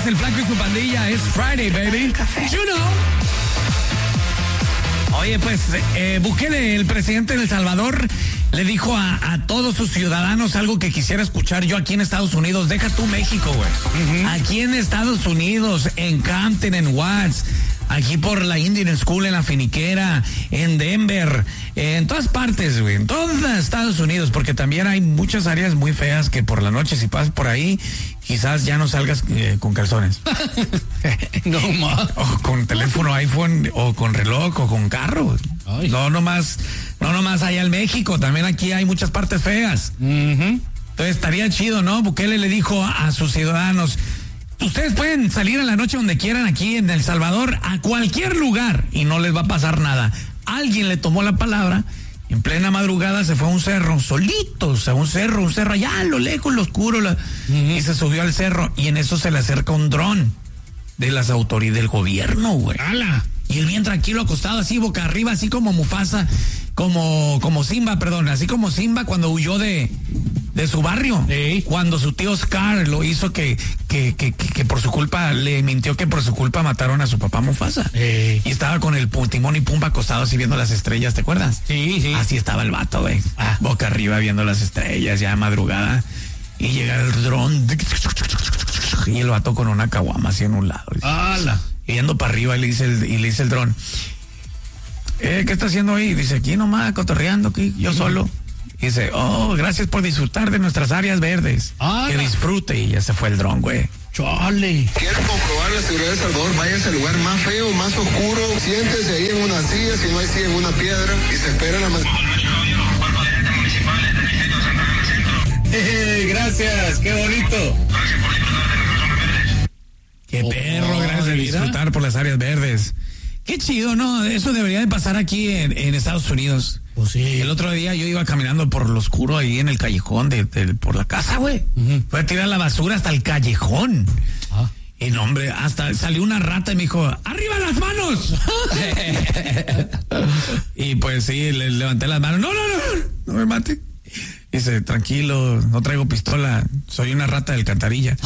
es el Flaco y su pandilla. Es Friday, baby. You know. Oye, pues, Bukele, el presidente de El Salvador, le dijo a todos sus ciudadanos algo que quisiera escuchar yo aquí en Estados Unidos. Deja tú México, güey. Uh-huh. Aquí en Estados Unidos, en Campton, en Watts, aquí por la Indian School, en la Finiquera, en Denver, en todas partes, güey, en todos Estados Unidos, porque también hay muchas áreas muy feas que por la noche, si pasas por ahí, quizás ya no salgas con calzones. No más. O con teléfono iPhone, o con reloj, o con carro. Ay. No nomás allá en México, también aquí hay muchas partes feas. Uh-huh. Entonces estaría chido, ¿no? Bukele le dijo a sus ciudadanos: ustedes pueden salir en la noche donde quieran aquí en El Salvador, a cualquier lugar, y no les va a pasar nada. Alguien le tomó la palabra, en plena madrugada se fue a un cerro, solitos, a un cerro allá a lo lejos, lo oscuro, y se subió al cerro, y en eso se le acerca un dron de las autoridades del gobierno, güey. ¡Hala! Y él bien tranquilo, acostado así, boca arriba, así como Mufasa, como Simba, perdón, así como Simba cuando huyó de su barrio. ¿Sí? Cuando su tío Scar lo hizo que por su culpa, le mintió que por su culpa mataron a su papá Mufasa. ¿Sí? Y estaba con el Timón y Pumba acostado así viendo las estrellas, ¿te acuerdas? Sí, sí. Así estaba el vato, güey. Boca arriba viendo las estrellas, ya de madrugada. Y llega el dron. Y el vato con una caguama así en un lado. ¡Hala! Yendo para arriba y le dice el dron: ¿qué está haciendo ahí? Dice: aquí nomás, cotorreando, aquí, yo solo. Y dice: oh, gracias por disfrutar de nuestras áreas verdes. Que disfrute. Y ya se fue el dron, güey. ¡Chale! ¿Quiere comprobar la seguridad de Salvador? Váyase al lugar más feo, más oscuro. Siéntese ahí en una silla, si no hay silla, en una piedra. Y se espera la Gracias, qué bonito. Qué perro, gracias de disfrutar por las áreas verdes. Qué chido, ¿no? Eso debería de pasar aquí en Estados Unidos. Pues sí. El otro día yo iba caminando por lo oscuro ahí en el callejón por la casa, güey. Uh-huh. Fue a tirar la basura hasta el callejón. Y no, hombre, hasta salió una rata y me dijo: ¡arriba las manos! Y pues sí, le levanté las manos. No me mate. Dice: tranquilo, no traigo pistola, soy una rata de alcantarilla.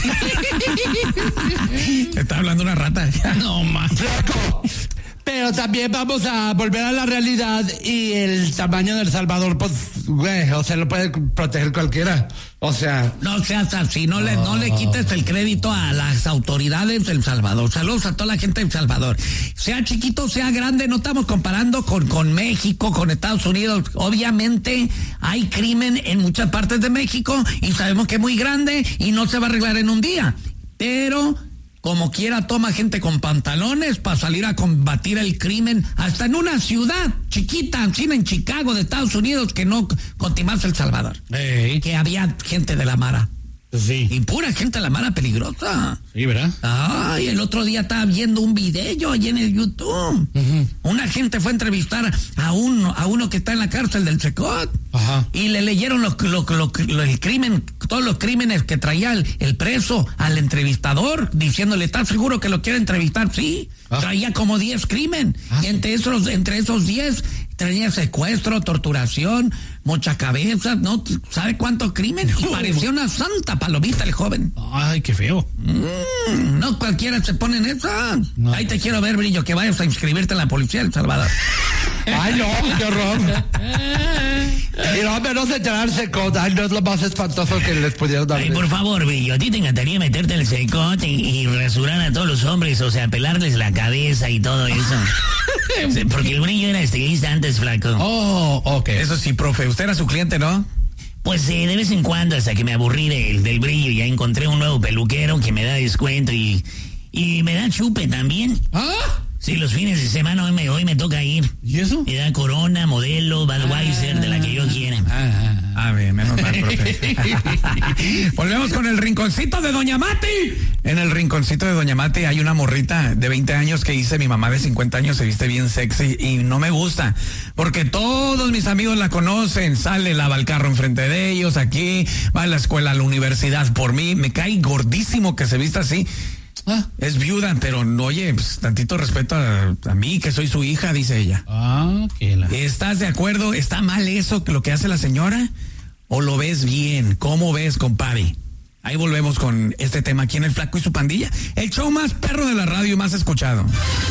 Está hablando una rata. No más. Pero también vamos a volver a la realidad, y el tamaño del Salvador, pues, güey, o sea, lo puede proteger cualquiera. O sea. No seas así, no le quites el crédito a las autoridades del Salvador. Saludos a toda la gente del Salvador. Sea chiquito, sea grande, no estamos comparando con México, con Estados Unidos. Obviamente hay crimen en muchas partes de México y sabemos que es muy grande y no se va a arreglar en un día. Pero como quiera, toma gente con pantalones para salir a combatir el crimen, hasta en una ciudad chiquita, así en Chicago, de Estados Unidos, que no continuase El Salvador. Hey. Que había gente de la Mara. Sí. Y pura gente de la Mara peligrosa. Sí, ¿verdad? Ay, el otro día estaba viendo un video allí en el YouTube. Uh-huh. Una gente fue a entrevistar a uno que está en la cárcel del Checot. Ajá. Y le leyeron el crimen, todos los crímenes que traía el preso al entrevistador, diciéndole: ¿estás seguro que lo quiere entrevistar? Sí. Traía como 10 crímenes. Y entre esos 10 traía secuestro, torturación, mochacabezas, ¿no? ¿Sabe cuántos crímenes? Y parecía una santa palomita el joven. Ay, qué feo. No cualquiera se pone en esa. No. Ahí te quiero ver, Brillo, que vayas a inscribirte en la policía de El Salvador. Ay, no, qué horror. Y no, menos enterarse secot. Ay, no es lo más espantoso que les pudieron dar. Ay, por favor, Brillo, a ti te encantaría meterte en el secot y rasurar a todos los hombres, o sea, pelarles la cabeza y todo eso. Porque el Brillo era estilista antes, flaco. Oh, ok. Eso sí, profe, usted era su cliente, ¿no? Pues de vez en cuando, hasta que me aburrí del Brillo, ya encontré un nuevo peluquero que me da descuento y me da chupe también. ¿Ah? Sí, los fines de semana hoy me toca ir. ¿Y eso? Me da Corona, Modelo, Budweiser, de la que yo quiera. Bien, menos mal, profe. Volvemos con el rinconcito de Doña Mati. En el rinconcito de Doña Mati hay una morrita de 20 años que dice: mi mamá de 50 años se viste bien sexy y no me gusta, porque todos mis amigos la conocen, sale, lava el carro enfrente de ellos, aquí, va a la escuela, a la universidad por mí, me cae gordísimo que se vista así. Es viuda, pero no, oye, pues, tantito respeto a mí, que soy su hija, dice ella. ¿Estás de acuerdo? ¿Está mal eso, que lo que hace la señora? ¿O lo ves bien? ¿Cómo ves, compadre? Ahí volvemos con este tema aquí en El Flaco y su Pandilla, el show más perro de la radio y más escuchado.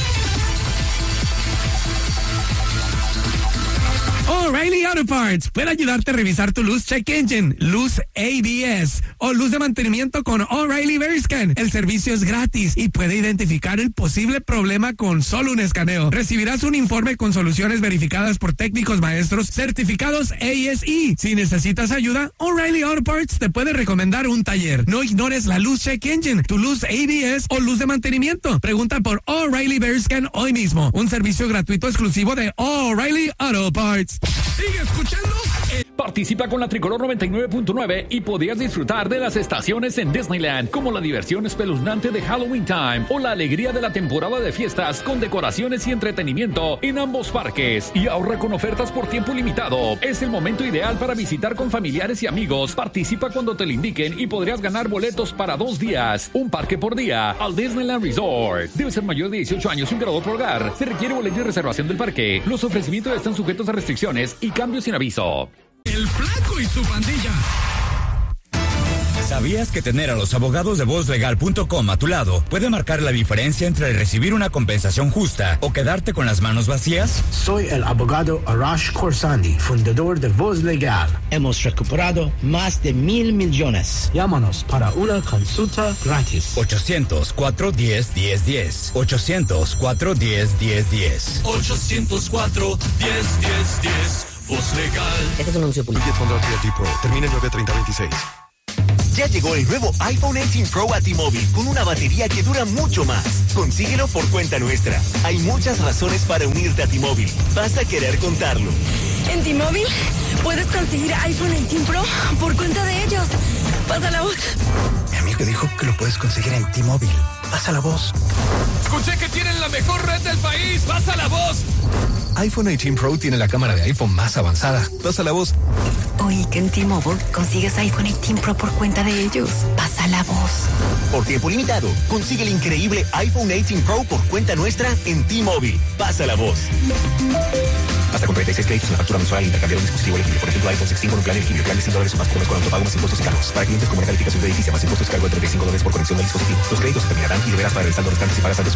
O'Reilly Auto Parts puede ayudarte a revisar tu luz check engine, luz ABS o luz de mantenimiento con O'Reilly VeriScan. El servicio es gratis y puede identificar el posible problema con solo un escaneo. Recibirás un informe con soluciones verificadas por técnicos maestros certificados ASE. Si necesitas ayuda, O'Reilly Auto Parts te puede recomendar un taller. No ignores la luz check engine, tu luz ABS o luz de mantenimiento. Pregunta por O'Reilly VeriScan hoy mismo. Un servicio gratuito exclusivo de O'Reilly Auto Parts. Sigue escuchando. Participa con la Tricolor 99.9 y podrías disfrutar de las estaciones en Disneyland, como la diversión espeluznante de Halloween Time o la alegría de la temporada de fiestas con decoraciones y entretenimiento en ambos parques. Y ahorra con ofertas por tiempo limitado. Es el momento ideal para visitar con familiares y amigos. Participa cuando te lo indiquen y podrías ganar boletos para 2 días, un parque por día, al Disneyland Resort. Debe ser mayor de 18 años y un graduado por hogar. Se requiere boleto y reservación del parque. Los ofrecimientos están sujetos a restricciones y cambios sin aviso. El Flaco y su Pandilla. ¿Sabías que tener a los abogados de vozlegal.com a tu lado puede marcar la diferencia entre recibir una compensación justa o quedarte con las manos vacías? Soy el abogado Arash Khorsandi, fundador de Voz Legal. Hemos recuperado más de 1,000 millones. Llámanos para una consulta gratis. 800-410-1010. 800-410-1010. 800-410-1010. Voz Legal. Este es un anuncio político. Termina en 93026. Ya llegó el nuevo iPhone 18 Pro a T-Mobile con una batería que dura mucho más. Consíguelo por cuenta nuestra. Hay muchas razones para unirte a T-Mobile. Vas a querer contarlo. En T-Mobile puedes conseguir iPhone 18 Pro por cuenta de ellos. Pasa la voz. Mi amigo dijo que lo puedes conseguir en T-Mobile. Pasa la voz. Escuché que tienen la mejor red del país. Pasa la voz. iPhone 18 Pro tiene la cámara de iPhone más avanzada. Pasa la voz. Oí que en T-Mobile consigues iPhone 18 Pro por cuenta de ellos. Pasa la voz. Por tiempo limitado, consigue el increíble iPhone 18 Pro por cuenta nuestra en T-Mobile. Pasa la voz. Hasta con 36 créditos en la factura mensual intercambiar un dispositivo elegible. Por ejemplo, iPhone 16 con un plan elegible. Plan de $100 o más por mes con autopago más impuestos y cargos. Para clientes con una calificación crediticia más impuestos y cargo de $35 por conexión del dispositivo. Los créditos se terminarán y deberás pagar el saldo restante si pagas antes